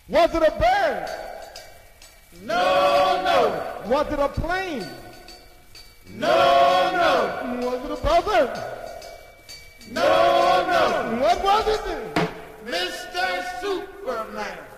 Was it a bird? No, no. Was it a plane? No, no. Was it a buzzard? No, no. What was it then? Mr. Superman.